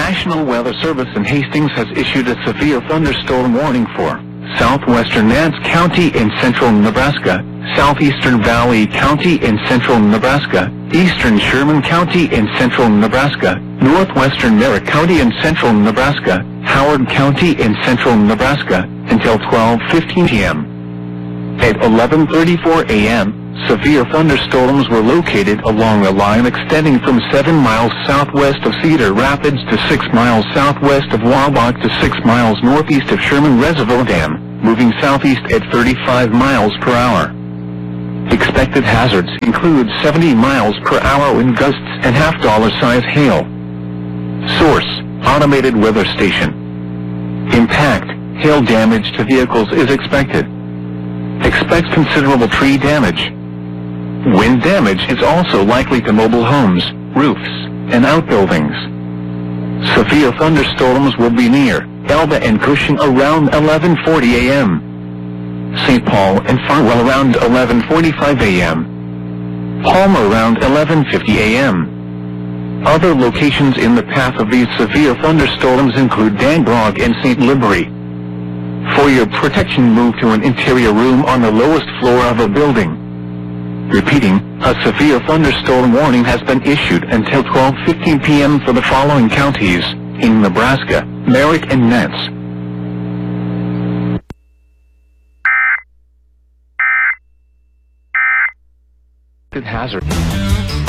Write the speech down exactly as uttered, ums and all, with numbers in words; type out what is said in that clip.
National Weather Service in Hastings has issued a severe thunderstorm warning for southwestern Nance County in central Nebraska, southeastern Valley County in central Nebraska, eastern Sherman County in central Nebraska, northwestern Merritt County in central Nebraska, Howard County in central Nebraska, until twelve fifteen p m At eleven thirty-four a m, severe thunderstorms were located along a line extending from seven miles southwest of Cedar Rapids to six miles southwest of Waubach to six miles northeast of Sherman Reservoir Dam, moving southeast at thirty-five miles per hour. Expected hazards include seventy miles per hour wind gusts and half-dollar size hail. Source: Automated Weather Station. Impact: hail damage to vehicles is expected. Expect considerable tree damage. Wind damage is also likely to mobile homes, roofs, and outbuildings. Severe thunderstorms will be near Elba and Cushing around eleven forty a m Saint Paul and Farwell around eleven forty-five a m Palmer around eleven fifty a m Other locations in the path of these severe thunderstorms include Danbrog and Saint Libury. For your protection, move to an interior room on the lowest floor of a building. Repeating, a severe thunderstorm warning has been issued until twelve fifteen p m for the following counties in Nebraska: Merritt and Nance. Hazard.